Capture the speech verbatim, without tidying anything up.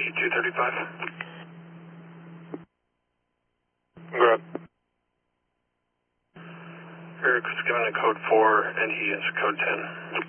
two thirty-five. Grab. Eric's given a code four and he is code ten.